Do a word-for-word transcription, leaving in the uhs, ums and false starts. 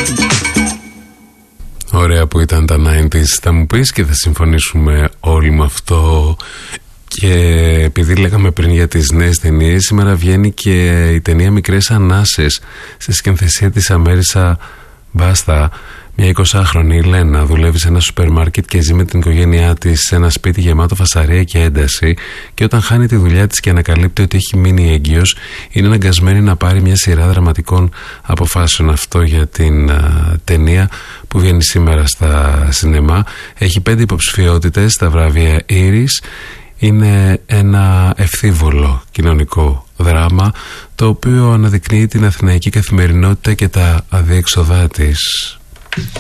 Ωραία που ήταν τα ενενήντα, θα μου πεις, και θα συμφωνήσουμε όλοι με αυτό. Και επειδή λέγαμε πριν για τις νέες ταινίες, σήμερα βγαίνει και η ταινία Μικρές Ανάσες στη σκηνοθεσία της Αμέρισα Μπάστα. Μια εικοσάχρονη Λένα δουλεύει σε ένα σούπερ μάρκετ και ζει με την οικογένειά της σε ένα σπίτι γεμάτο φασαρία και ένταση, και όταν χάνει τη δουλειά της και ανακαλύπτει ότι έχει μείνει έγκυος, είναι αναγκασμένη να πάρει μια σειρά δραματικών αποφάσεων. Αυτό για την α, ταινία που βγαίνει σήμερα στα σινεμά. Έχει πέντε υποψηφιότητες στα βραβεία Iris. Είναι ένα ευθύβολο κοινωνικό δράμα, το οποίο αναδεικνύει την αθηναϊκή καθημερινότητα και τα αδιέξοδά της.